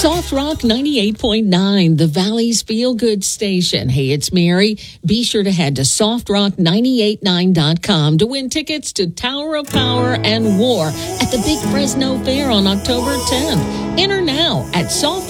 Soft Rock 98.9, the Valley's feel-good station. Hey, it's Mary. Be sure to head to softrock989.com to win tickets to Tower of Power and War at the Big Fresno Fair on October 10th. Enter now at Soft